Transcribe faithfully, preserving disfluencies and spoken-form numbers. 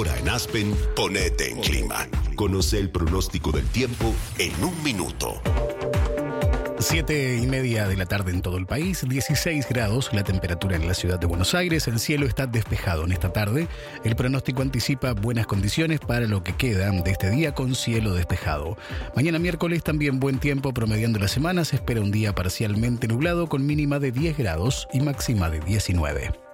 Ahora en Aspen, ponete en clima. Conoce el pronóstico del tiempo en un minuto. Siete y media de la tarde en todo el país, dieciséis grados la temperatura en la ciudad de Buenos Aires. El cielo está despejado en esta tarde. El pronóstico anticipa buenas condiciones para lo que queda de este día con cielo despejado. Mañana miércoles también buen tiempo promediando la semana. Se espera un día parcialmente nublado con mínima de diez grados y máxima de diecinueve.